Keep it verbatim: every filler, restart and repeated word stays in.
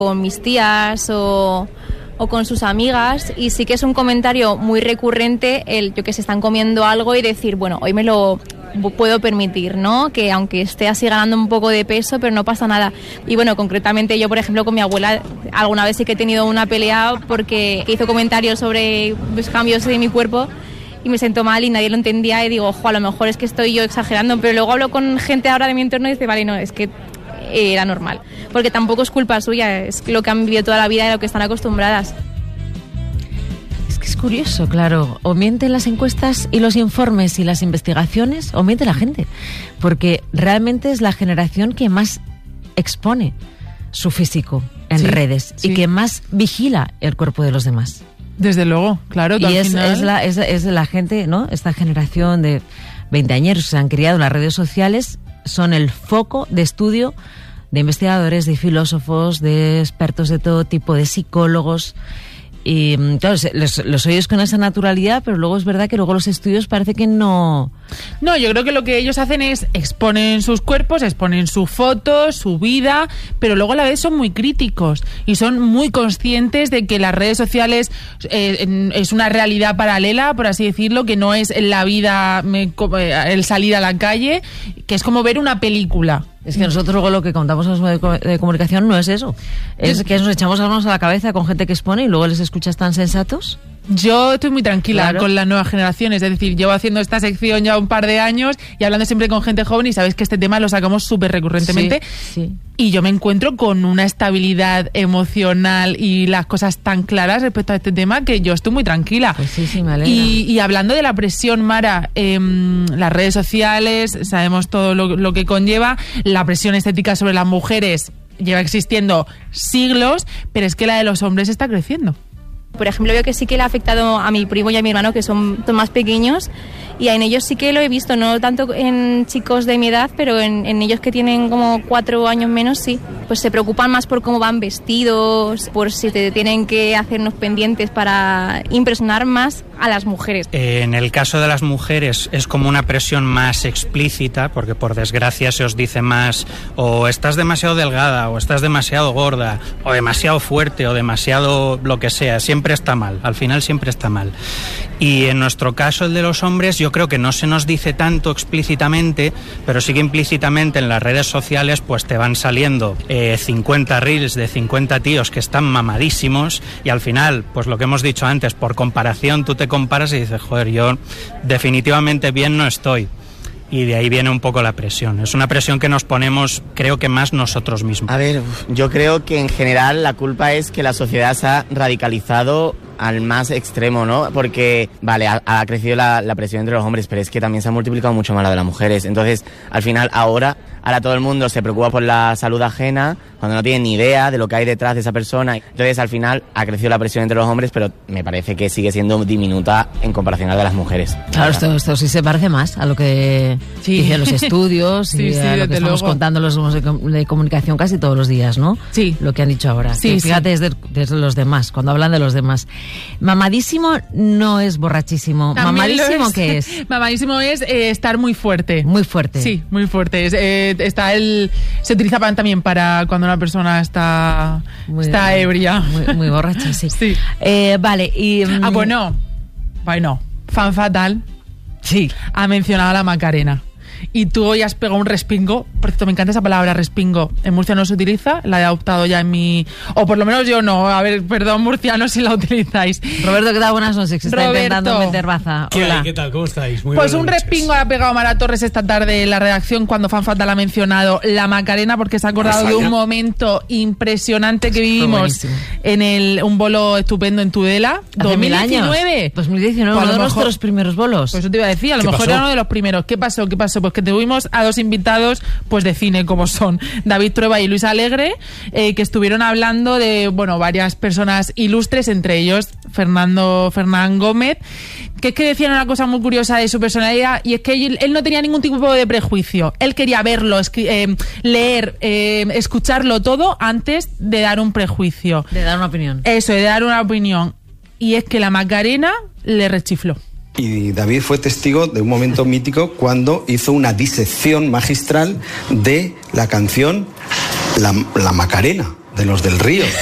con mis tías o, o con sus amigas, y sí que es un comentario muy recurrente el yo que se están comiendo algo y decir, bueno, hoy me lo puedo permitir, ¿no? Que aunque esté así ganando un poco de peso, pero no pasa nada. Y bueno, concretamente yo, por ejemplo, con mi abuela alguna vez sí que he tenido una pelea porque hizo comentarios sobre los cambios de mi cuerpo y me siento mal y nadie lo entendía y digo, ojo, a lo mejor es que estoy yo exagerando, pero luego hablo con gente ahora de mi entorno y dice, vale, no, es que era normal, porque tampoco es culpa suya, es lo que han vivido toda la vida y a lo que están acostumbradas. Es que es curioso, claro, o mienten las encuestas y los informes y las investigaciones, o miente la gente, porque realmente es la generación que más expone su físico en sí, redes sí. y que más vigila el cuerpo de los demás. Desde luego, claro. Y es, final... es, la, es, es la gente, ¿no? Esta generación de veinteañeros que se han criado en las redes sociales son el foco de estudio de investigadores, de filósofos, de expertos de todo tipo, de psicólogos. Y claro, los, los oyes con esa naturalidad, pero luego es verdad que luego los estudios parece que no... No, yo creo que lo que ellos hacen es exponen sus cuerpos, exponen sus fotos, su vida, pero luego a la vez son muy críticos y son muy conscientes de que las redes sociales eh, es una realidad paralela, por así decirlo, que no es la vida, el salir a la calle, que es como ver una película. Es que nosotros luego lo que contamos en los medios de comunicación no es eso. Es que nos echamos las manos a la cabeza con gente que expone y luego les escuchas tan sensatos. Yo estoy muy tranquila claro. con las nuevas generaciones, es decir, llevo haciendo esta sección ya un par de años y hablando siempre con gente joven y sabéis que este tema lo sacamos súper recurrentemente sí, sí. y yo me encuentro con una estabilidad emocional y las cosas tan claras respecto a este tema que yo estoy muy tranquila. Pues sí, sí, me alegra. Y, y hablando de la presión, Mara, eh, las redes sociales, sabemos todo lo, lo que conlleva, la presión estética sobre las mujeres lleva existiendo siglos, pero es que la de los hombres está creciendo. Por ejemplo, veo que sí que le ha afectado a mi primo y a mi hermano, que son más pequeños, y en ellos sí que lo he visto, no tanto en chicos de mi edad, pero en, en ellos que tienen como cuatro años menos, sí. Pues se preocupan más por cómo van vestidos, por si te tienen que hacernos pendientes para impresionar más a las mujeres. Eh, en el caso de las mujeres es como una presión más explícita, porque por desgracia se os dice más o estás demasiado delgada, o estás demasiado gorda, o demasiado fuerte, o demasiado lo que sea, siempre está mal, al final siempre está mal. Y en nuestro caso, el de los hombres, yo creo que no se nos dice tanto explícitamente, pero sí que implícitamente en las redes sociales pues te van saliendo eh, cincuenta reels de cincuenta tíos que están mamadísimos y al final, pues lo que hemos dicho antes, por comparación tú te comparas y dices, joder, yo definitivamente bien no estoy. Y de ahí viene un poco la presión. Es una presión que nos ponemos, creo que más nosotros mismos. A ver, yo creo que en general la culpa es que la sociedad se ha radicalizado al más extremo, ¿no? Porque, vale, ha, ha crecido la, la presión entre los hombres, pero es que también se ha multiplicado mucho más la de las mujeres. Entonces, al final, ahora, ahora todo el mundo se preocupa por la salud ajena cuando no tiene ni idea de lo que hay detrás de esa persona. Entonces, al final, ha crecido la presión entre los hombres, pero me parece que sigue siendo diminuta en comparación a la de las mujeres. Claro, esto, esto sí se parece más a lo que sí. dicen los estudios sí, y sí, a lo que estamos luego. contando los de comunicación casi todos los días, ¿no? Sí. Lo que han dicho ahora. Sí, que fíjate, sí. es de, de los demás, cuando hablan de los demás. Mamadísimo no es borrachísimo. También ¿Mamadísimo es, qué es? Mamadísimo es eh, estar muy fuerte. Muy fuerte. Sí, muy fuerte. Es, eh, está el, se utiliza también para cuando una persona está, muy, está ebria. Muy, muy borracha, sí. sí. Eh, vale, y... Ah, bueno. Bueno, Fan Fatal sí. ha mencionado a la Macarena. Y tú hoy has pegado un respingo. Por cierto, me encanta esa palabra, respingo. En Murcia no se utiliza, la he adoptado ya en mi... O por lo menos yo no. A ver, perdón, murcianos, si la utilizáis. Roberto, ¿qué tal? Buenas noches. Que está Roberto. intentando meter baza. ¿Qué Hola. hay? ¿Qué tal? ¿Cómo estáis? Muy pues un noches. respingo ha pegado Mara Torres esta tarde en la redacción cuando Fan Fatal ha mencionado la Macarena, porque se ha acordado de un momento impresionante que vivimos en el un bolo estupendo en Tudela. ¿Hace dos mil diecinueve. Años? dos mil diecinueve, pues uno de mejor, nuestros primeros bolos. Pues eso te iba a decir, a lo mejor pasó? era uno de los primeros. ¿Qué pasó? ¿Qué pasó? Pues que tuvimos a dos invitados pues de cine, como son David Trueba y Luis Alegre, eh, que estuvieron hablando de, bueno, varias personas ilustres, entre ellos Fernando Fernán Gómez, que es que decían una cosa muy curiosa de su personalidad, y es que él, él no tenía ningún tipo de prejuicio. Él quería verlo, escri- eh, leer, eh, escucharlo todo antes de dar un prejuicio. De dar una opinión. Eso, de dar una opinión. Y es que la Macarena le rechifló. Y David fue testigo de un momento mítico cuando hizo una disección magistral de la canción La, la Macarena. de los del río.